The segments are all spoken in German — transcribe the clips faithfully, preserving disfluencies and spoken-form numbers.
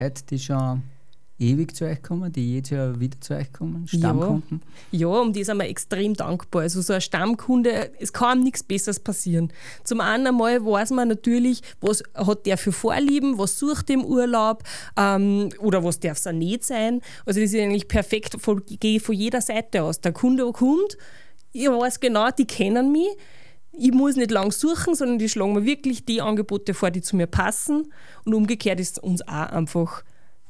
Leute, die schon ewig zu euch kommen, die jedes Jahr wieder zu euch kommen, Stammkunden? Ja, ja, um die sind wir extrem dankbar. Also so ein Stammkunde, es kann nichts Besseres passieren. Zum einen einmal weiß man natürlich, was hat der für Vorlieben, was sucht er im Urlaub ähm, oder was darf es auch nicht sein. Also das ist eigentlich perfekt, ich gehe von jeder Seite aus. Der Kunde kommt, ich weiß genau, die kennen mich. Ich muss nicht lang suchen, sondern die schlagen mir wirklich die Angebote vor, die zu mir passen. Und umgekehrt ist es uns auch einfach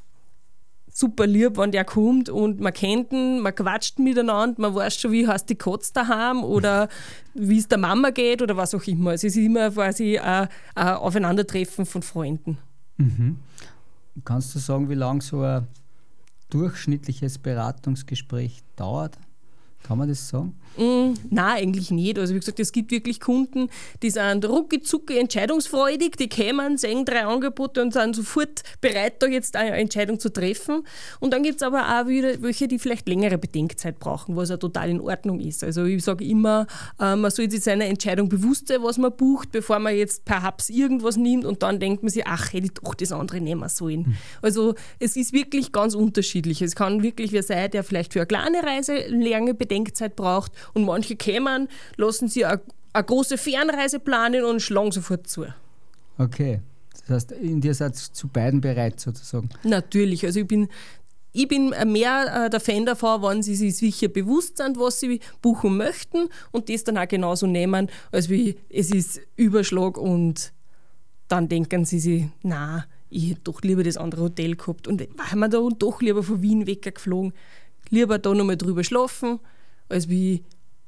super lieb, wenn der kommt und man kennt ihn, man quatscht miteinander, man weiß schon, wie heißt die Katze daheim oder wie es der Mama geht oder was auch immer. Es ist immer quasi ein, ein Aufeinandertreffen von Freunden. Mhm. Kannst du sagen, wie lange so ein durchschnittliches Beratungsgespräch dauert? Kann man das sagen? Mm, nein, eigentlich nicht. Also wie gesagt, es gibt wirklich Kunden, die sind rucki-zucki entscheidungsfreudig, die kommen, sehen drei Angebote und sind sofort bereit, da jetzt eine Entscheidung zu treffen. Und dann gibt es aber auch wieder welche, die vielleicht längere Bedenkzeit brauchen, was ja total in Ordnung ist. Also ich sage immer, äh, man soll sich seiner Entscheidung bewusst sein, was man bucht, bevor man jetzt per Haps irgendwas nimmt und dann denkt man sich, ach, hätte ich doch das andere nehmen sollen. Mhm. Also es ist wirklich ganz unterschiedlich. Es kann wirklich wer sein, der vielleicht für eine kleine Reise lange Bedenkzeit braucht. Und manche kämen, lassen sie eine, eine große Fernreise planen und schlagen sofort zu. Okay, das heißt, in dir seid ihr zu beiden bereit sozusagen? Natürlich, also ich bin, ich bin mehr der Fan davon, wenn sie sich sicher bewusst sind, was sie buchen möchten und das dann auch genauso nehmen, als wie es ist Überschlag und dann denken sie sich, na, ich hätte doch lieber das andere Hotel gehabt und war mir da doch lieber von Wien weggeflogen, lieber da nochmal drüber schlafen, als wie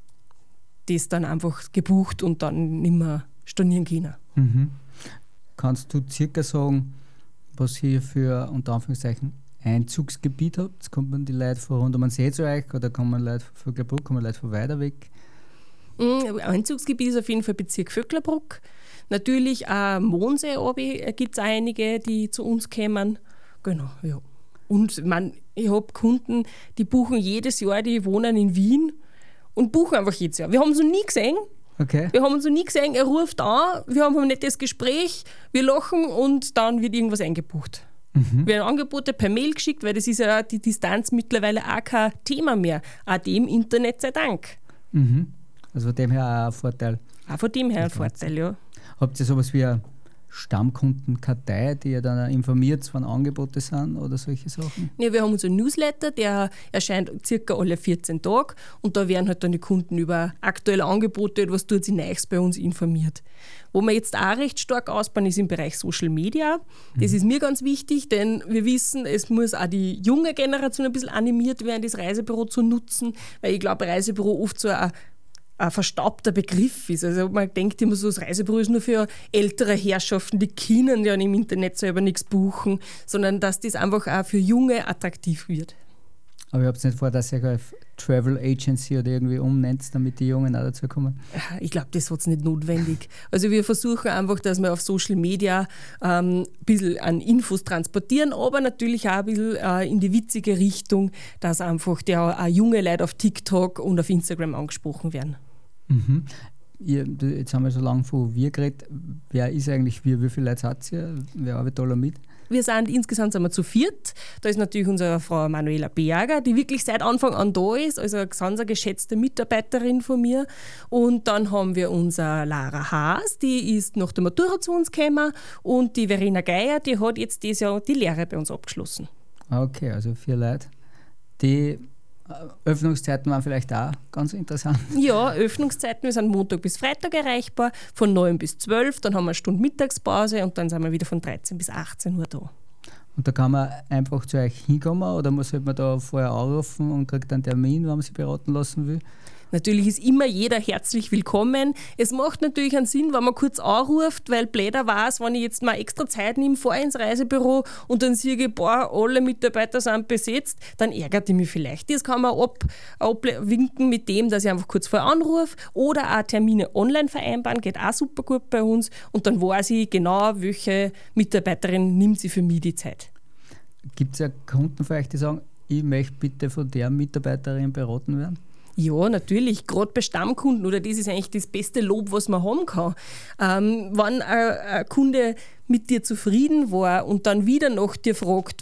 das dann einfach gebucht und dann nicht mehr stornieren können. Mhm. Kannst du circa sagen, was ihr für, unter Anführungszeichen, Einzugsgebiet habt? Kommt man die Leute von rund um den See zu euch oder kommen Leute von Vöcklerbruck, kommen Leute von weiter weg? Mhm, Einzugsgebiet ist auf jeden Fall Bezirk Vöcklerbruck. Natürlich auch Mondsee gibt es einige, die zu uns kommen. Genau, ja. Und man, ich habe Kunden, die buchen jedes Jahr, die wohnen in Wien und buchen einfach jedes Jahr. Wir haben uns noch nie gesehen. Okay. Wir haben uns noch nie gesehen. Er ruft an, wir haben ein nettes Gespräch, wir lachen und dann wird irgendwas eingebucht. Mhm. Wir haben Angebote per Mail geschickt, weil das ist ja die Distanz mittlerweile auch kein Thema mehr. Auch dem Internet sei Dank. Mhm. Also von dem her auch ein Vorteil. Auch von dem her ein Vorteil, ja. Habt ihr sowas wie eine Stammkundenkartei, die ihr dann informiert, wann Angebote sind oder solche Sachen? Ja, wir haben unseren Newsletter, der erscheint circa alle vierzehn Tage und da werden halt dann die Kunden über aktuelle Angebote, was tut sie Neues bei uns informiert. Wo wir jetzt auch recht stark ausbauen, ist im Bereich Social Media. Das mhm. ist mir ganz wichtig, denn wir wissen, es muss auch die junge Generation ein bisschen animiert werden, das Reisebüro zu nutzen, weil ich glaube, Reisebüro oft so ein ein verstaubter Begriff ist. Also man denkt immer so, das Reisebüro ist nur für ältere Herrschaften, die können ja im Internet selber nichts buchen, sondern dass das einfach auch für Junge attraktiv wird. Aber ihr habt nicht vor, dass ihr auf Travel Agency oder irgendwie umnennt, damit die Jungen auch dazu kommen? Ich glaube, das hat es nicht notwendig. Also wir versuchen einfach, dass wir auf Social Media ähm, ein bisschen an Infos transportieren, aber natürlich auch ein bisschen äh, in die witzige Richtung, dass einfach der, auch junge Leute auf TikTok und auf Instagram angesprochen werden. Mhm. Ihr, jetzt haben wir so lange von wir geredet. Wer ist eigentlich wir? Wie viele Leute seid ihr? Wer arbeitet alle mit? Wir sind insgesamt sind wir zu viert. Da ist natürlich unsere Frau Manuela Berger, die wirklich seit Anfang an da ist, also eine ganz geschätzte Mitarbeiterin von mir. Und dann haben wir unsere Lara Haas, die ist nach der Matura zu uns gekommen. Und die Verena Geier, die hat jetzt dieses Jahr die Lehre bei uns abgeschlossen. Okay, also vier Leute. Die Öffnungszeiten waren vielleicht auch ganz interessant. Ja, Öffnungszeiten, wir sind Montag bis Freitag erreichbar, von neun bis zwölf, dann haben wir eine Stunde Mittagspause und dann sind wir wieder von dreizehn bis achtzehn Uhr da. Und da kann man einfach zu euch hinkommen oder muss man da vorher anrufen und kriegt einen Termin, wenn man sich beraten lassen will? Natürlich ist immer jeder herzlich willkommen. Es macht natürlich einen Sinn, wenn man kurz anruft, weil blöder war es, wenn ich jetzt mal extra Zeit nehme, fahre ins Reisebüro und dann sehe ich, boah, alle Mitarbeiter sind besetzt, dann ärgert ich mich vielleicht. Das kann man ab, abwinken mit dem, dass ich einfach kurz vorher anrufe oder auch Termine online vereinbaren, geht auch super gut bei uns und dann weiß ich genau, welche Mitarbeiterin nimmt sie für mich die Zeit. Gibt es ja Kunden für euch, die sagen, ich möchte bitte von der Mitarbeiterin beraten werden? Ja, natürlich, gerade bei Stammkunden, oder das ist eigentlich das beste Lob, was man haben kann. Ähm, wenn ein, ein Kunde mit dir zufrieden war und dann wieder nach dir fragt,